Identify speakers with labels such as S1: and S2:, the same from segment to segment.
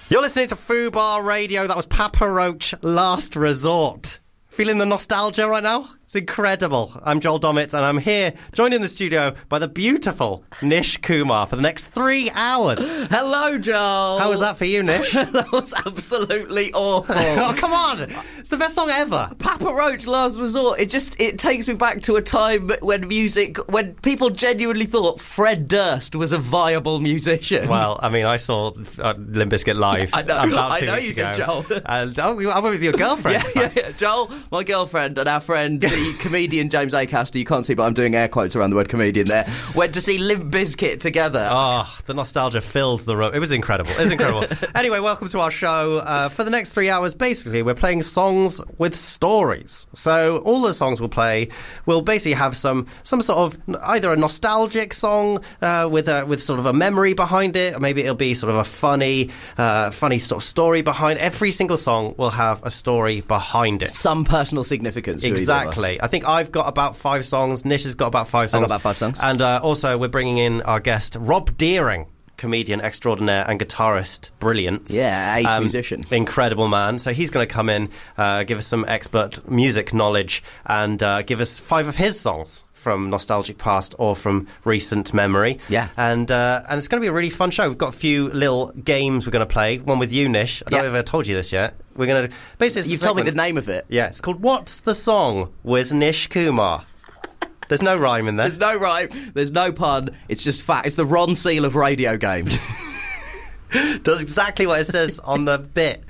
S1: You're listening to Fubar Radio. That was Papa Roach, Last Resort. Feeling the nostalgia right now? It's incredible. I'm Joel Dommett, and I'm here, joined in the studio by the beautiful Nish Kumar for the next 3 hours.
S2: Hello, Joel.
S1: How was that for you, Nish?
S2: That was absolutely awful.
S1: Oh, come on. It's the best song ever.
S2: Papa Roach, Last Resort. It takes me back to a time when people genuinely thought Fred Durst was a viable musician.
S1: Well, I mean, I saw Limp Bizkit live about 2 weeks ago.
S2: Did, Joel.
S1: And I went with your girlfriend.
S2: Yeah. Joel, my girlfriend, and our friend, the comedian James Acaster, you can't see, but I'm doing air quotes around the word comedian there, went to see Limp Bizkit together.
S1: Oh, the nostalgia filled the room. It was incredible. Anyway, welcome to our show. For the next 3 hours, basically, we're playing songs with stories. So all the songs we'll play will basically have some sort of either a nostalgic song with sort of a memory behind it, or maybe it'll be sort of a funny sort of story behind. Every single song will have a story behind it.
S2: Some personal significance.
S1: Exactly. I think I've got about 5 songs. Nish has got about 5 songs.
S2: I've got about 5 songs.
S1: And also we're bringing in our guest, Rob Deering, comedian extraordinaire and guitarist brilliance.
S2: Yeah, ace musician.
S1: Incredible man. So he's going to come in, give us some expert music knowledge and give us 5 of his songs from nostalgic past or from recent memory.
S2: Yeah.
S1: And it's going to be a really fun show. We've got a few little games we're going to play. One with you, Nish. I don't know if I told you this yet. We're going to... Basically,
S2: you've told me the name of it.
S1: Yeah, it's called What's the Song with Nish Kumar. There's no rhyme in there.
S2: There's no rhyme. There's no pun. It's just fact. It's the Ron Seal of radio games.
S1: Does exactly what it says on the bit.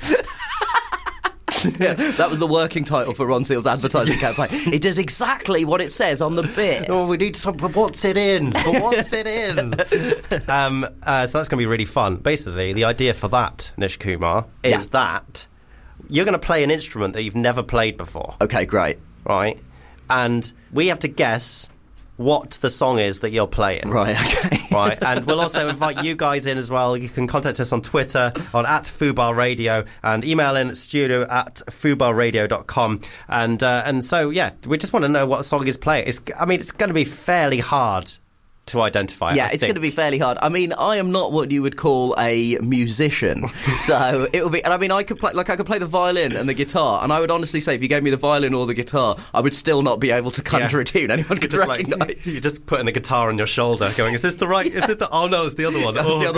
S2: Yeah, that was the working title for Ron Seal's advertising campaign. It does exactly what it says on the bit.
S1: Oh, we need some. But what's it in? So that's going to be really fun. Basically, the idea for that, Nish Kumar, is that you're going to play an instrument that you've never played before.
S2: Okay, great.
S1: Right? And we have to guess what the song is that you're playing.
S2: Right, okay.
S1: Right, and we'll also invite you guys in as well. You can contact us on Twitter on @FubarRadio and email in studio@fubarradio.com. And so, yeah, we just want to know what song is playing. It's going to be fairly hard to identify.
S2: Yeah, it's going to be fairly hard. I mean, I am not what you would call a musician, so it will be. And I mean, I could play the violin and the guitar, and I would honestly say, if you gave me the violin or the guitar, I would still not be able to conjure a tune anyone could recognise.
S1: You're just putting the guitar on your shoulder, going, "Is this the right? Is this the? Oh no, it's the other one.
S2: That's the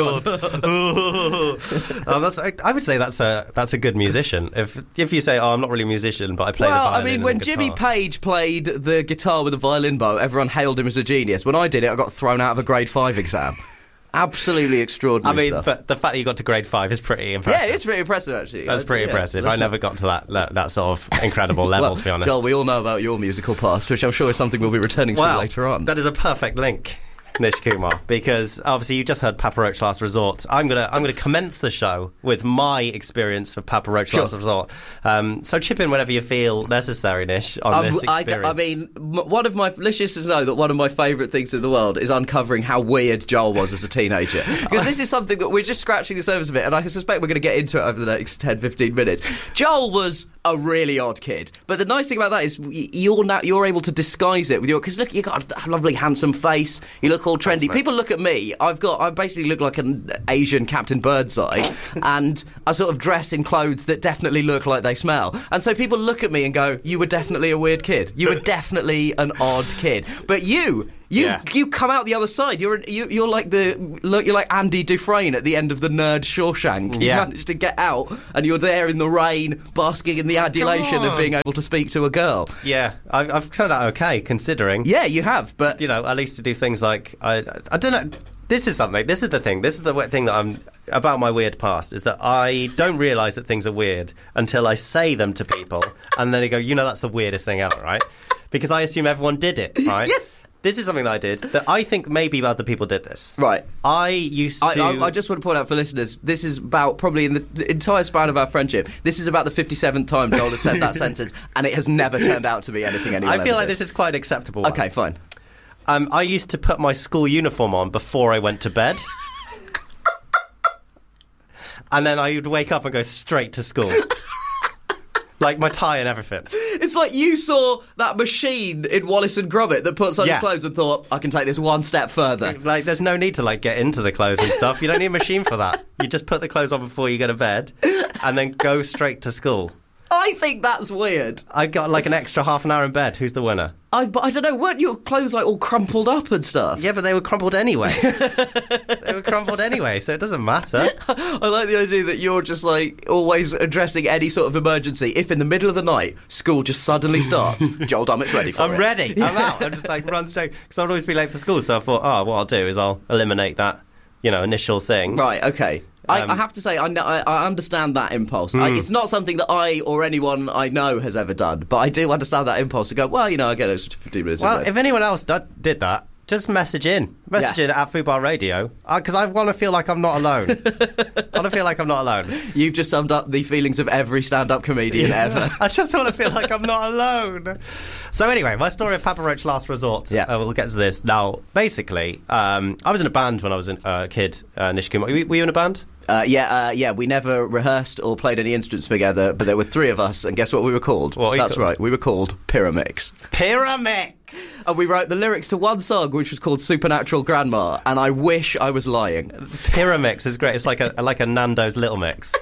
S2: other
S1: one." I would say that's a good musician. If you say, "Oh, I'm not really a musician, but I play the violin."
S2: Well, I mean, when Jimmy Page played the guitar with a violin bow, everyone hailed him as a genius. When I did it, I got thrown out of a grade 5 exam. Absolutely extraordinary stuff.
S1: But the fact that you got to grade 5 is pretty impressive.
S2: Yeah, it's pretty impressive, actually.
S1: That's pretty impressive. I never got to that sort of incredible level, to be honest.
S2: Joel, we all know about your musical past, which I'm sure is something we'll be returning to later on.
S1: That is a perfect link, Nish Kumar, because obviously you just heard Papa Roach Last Resort. I'm gonna commence the show with my experience for Papa Roach Last Resort. So chip in whenever you feel necessary, Nish, on this experience.
S2: I mean, let's just know that one of my favourite things in the world is uncovering how weird Joel was as a teenager. Because this is something that we're just scratching the surface of it, and I suspect we're going to get into it over the next 10-15 minutes. Joel was a really odd kid, but the nice thing about that is you're able to disguise it with because look, you got a lovely handsome face, you look all trendy.
S1: Thanks,
S2: people look at me, I basically look like an Asian Captain Birdseye, and I sort of dress in clothes that definitely look like they smell, and so people look at me and go, "You were definitely a weird kid, you were definitely an odd kid." But you come out the other side. You're like you're like Andy Dufresne at the end of the nerd Shawshank. You managed to get out, and you're there in the rain, basking in the adulation of being able to speak to a girl.
S1: Yeah, I've turned out okay, considering.
S2: Yeah, you have, but
S1: at least to do things like I don't know. This is something. This is the thing. This is the thing that I'm about my weird past, is that I don't realise that things are weird until I say them to people, and then they go, "That's the weirdest thing ever," right? Because I assume everyone did it, right?
S2: Yeah.
S1: This is something that I did that I think maybe other people did this.
S2: Right.
S1: I used to...
S2: I just want to point out for listeners, this is about, probably in the entire span of our friendship, this is about the 57th time Joel has said that sentence, and it has never turned out to be anything anyone
S1: I feel like
S2: did.
S1: this is quite an acceptable one.
S2: Okay, fine.
S1: I used to put my school uniform on before I went to bed. And then I would wake up and go straight to school. Like my tie and everything.
S2: It's like you saw that machine in Wallace and Gromit that puts on his clothes and thought, I can take this one step further.
S1: Like, there's no need to, like, get into the clothes and stuff. You don't need a machine for that. You just put the clothes on before you go to bed and then go straight to school.
S2: I think that's weird.
S1: I got, like, an extra half an hour in bed. Who's the winner?
S2: But I don't know, weren't your clothes, like, all crumpled up and stuff?
S1: Yeah, but they were crumpled anyway. They were crumpled anyway, so it doesn't matter.
S2: I like the idea that you're just, like, always addressing any sort of emergency. If in the middle of the night, school just suddenly starts, Joel Dummett's ready for it.
S1: I'm ready. I'm out. I'm just, like, run straight. Because I'd always be late for school, so I thought, what I'll do is I'll eliminate that, initial thing.
S2: Right, okay. I have to say, I understand that impulse. It's not something that I or anyone I know has ever done, but I do understand that impulse to go, I get an extra 15 minutes.
S1: Well, if anyone else did that, just message in. Message in at Fubar Radio, because I want to feel like I'm not alone. I want to feel like I'm not alone.
S2: You've just summed up the feelings of every stand-up comedian ever.
S1: I just want to feel like I'm not alone. So anyway, my story of Papa Roach Last Resort.
S2: Yeah.
S1: We'll get to this. Now, basically, I was in a band when I was a kid, Nishikuma. Were you in a band?
S2: Yeah. We never rehearsed or played any instruments together, but there were three of us, and guess what we were called? That's right, we were called Pyramix.
S1: Pyramix!
S2: And we wrote the lyrics to one song, which was called Supernatural Grandma, and I wish I was lying.
S1: Pyramix is great. It's like a Nando's Little Mix.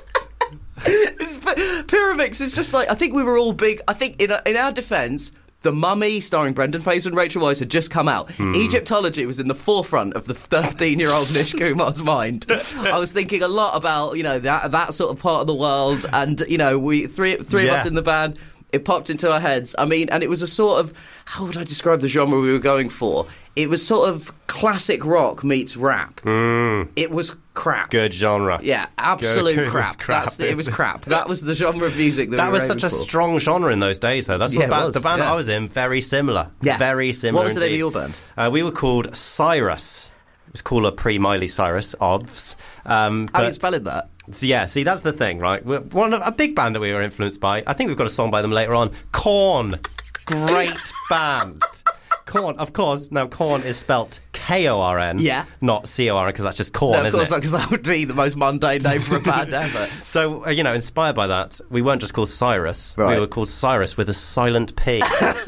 S2: Pyramix is just like, I think we were all big. I think in our defence, The Mummy, starring Brendan Fraser and Rachel Weisz, had just come out. Egyptology was in the forefront of the 13-year-old Nish Kumar's mind. I was thinking a lot about, that sort of part of the world, and, we three of us in the band. It popped into our heads. I mean, and it was a sort of, how would I describe the genre we were going for? It was sort of classic rock meets rap. It was crap.
S1: Good genre.
S2: Yeah, absolute crap. It was crap. That was the genre of music that we were
S1: was such a strong genre in those days, though. That's what the band I was in, very similar.
S2: Yeah.
S1: Very similar.
S2: What was the name of your band?
S1: We were called Cyrus. It was cooler pre-Miley Cyrus, OBS.
S2: How are you spelling that?
S1: So yeah, see, that's the thing, right? We're a big band that we were influenced by. I think we've got a song by them later on. Korn. Great band. Korn, of course. Now, Korn is spelt Korn, not Corn, because that's just corn,
S2: isn't it?
S1: Of course
S2: not, because that would be the most mundane name for a band ever.
S1: So, inspired by that, we weren't just called Cyrus. Right. We were called Cyrus with a silent P.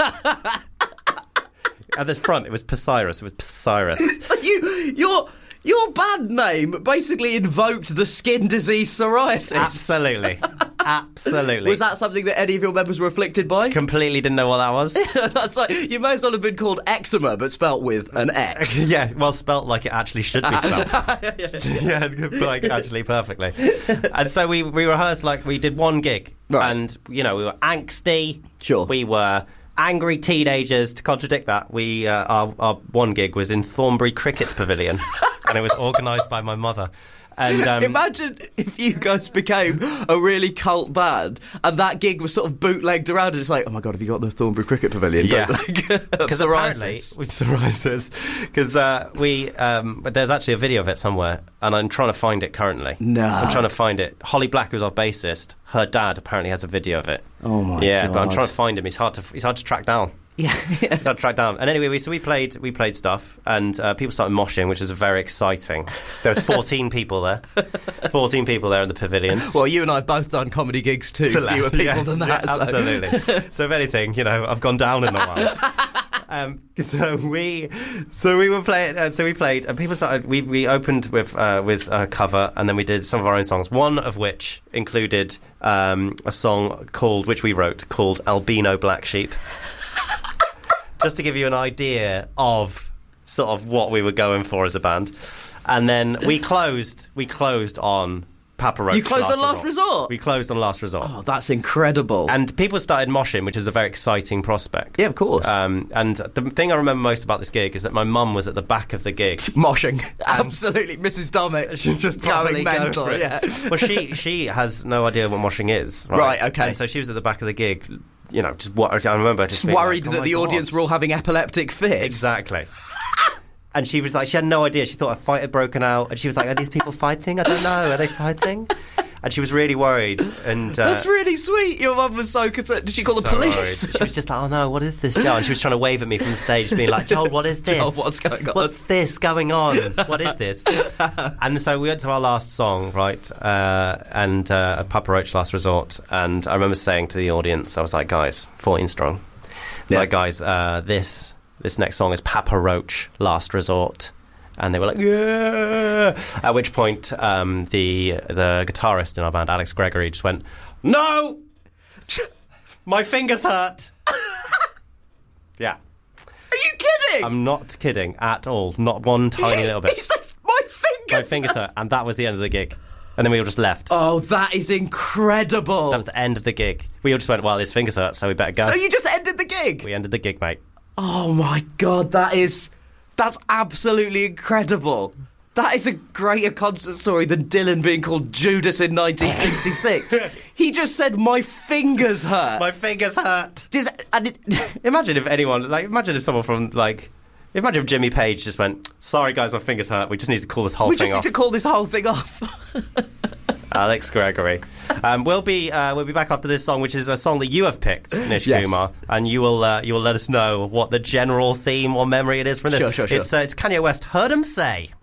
S1: At the front, it was Psirus. It was Psirus.
S2: So your band name basically invoked the skin disease psoriasis.
S1: Absolutely.
S2: Was that something that any of your members were afflicted by?
S1: Completely didn't know what that was.
S2: That's like, you may as well have been called eczema, but spelt with an X.
S1: Yeah, well, spelt like it actually should be spelt. Yeah, like actually perfectly. And so we rehearsed, like, we did one gig. Right. And, we were angsty.
S2: Sure.
S1: We were angry teenagers. To contradict that, we our one gig was in Thornbury Cricket Pavilion. And it was organised by my mother. And
S2: imagine if you guys became a really cult band and that gig was sort of bootlegged around and it's like, oh my God, have you got the Thornbury Cricket Pavilion?
S1: Yeah. Because psoriasis. Because there's actually a video of it somewhere and I'm trying to find it currently.
S2: No.
S1: I'm trying to find it. Holly Black, who's our bassist, her dad apparently has a video of it.
S2: Oh my God.
S1: Yeah, but I'm trying to find him. He's hard to track down.
S2: Yeah.
S1: It's hard to track down. And anyway, we played stuff, and people started moshing, which was very exciting. There was 14 people there. 14 people there in the pavilion.
S2: Well, you and I have both done comedy gigs too. Fewer people than that.
S1: Yeah, absolutely. So if anything, I've gone down in the world. So we were playing. So we played, and people started. We opened with a cover, and then we did some of our own songs. One of which included a song which we wrote called "Albino Black Sheep." Just to give you an idea of sort of what we were going for as a band. And then we closed on Papa Roach.
S2: You closed on Last Resort?
S1: We closed on Last Resort.
S2: Oh, that's incredible.
S1: And people started moshing, which is a very exciting prospect.
S2: Yeah, of course.
S1: And the thing I remember most about this gig is that my mum was at the back of the gig.
S2: Moshing. Absolutely. Mrs. Dummett.
S1: She's just
S2: going mental, yeah.
S1: Well, she has no idea what moshing is.
S2: Right, okay.
S1: And so she was at the back of the gig, just what I remember just being
S2: worried
S1: like,
S2: that the audience were all having epileptic fits.
S1: Exactly. And she was like, she had no idea. She thought a fight had broken out, and she was like, "Are these people fighting? I don't know. Are they fighting?" and she was really worried. And
S2: That's really sweet. Your mum was so concerned. Did she call the police?
S1: She was just like, oh no, what is this, Joel? And she was trying to wave at me from the stage, being like, Joel, what is this?
S2: Joel, what's going on?
S1: What's this going on? What is this? And so we went to our last song, right? And Papa Roach, Last Resort. And I remember saying to the audience, I was like, guys, 14 strong. I was like, guys, this next song is Papa Roach, Last Resort. And they were like, yeah. At which point, the guitarist in our band, Alex Gregory, just went, no! My fingers hurt. Yeah.
S2: Are you kidding?
S1: I'm not kidding at all. Not one tiny little bit.
S2: He said, my fingers
S1: hurt. And that was the end of the gig. And then we all just left.
S2: Oh, that is incredible.
S1: That was the end of the gig. We all just went, well, his fingers hurt, so we better go.
S2: So you just ended the gig?
S1: We ended the gig, mate.
S2: Oh, my God, that's absolutely incredible. That is a greater concert story than Dylan being called Judas in 1966. He just said, my fingers hurt.
S1: My fingers hurt. Imagine if someone from, imagine if Jimmy Page just went, sorry, guys, my fingers hurt. We just need to call this whole thing off.
S2: We just need to call this whole thing off.
S1: Alex Gregory. We'll be back after this song, which is a song that you have picked, Nish Kumar, and you will let us know what the general theme or memory it is from this.
S2: Sure.
S1: It's Kanye West. Heard 'em say.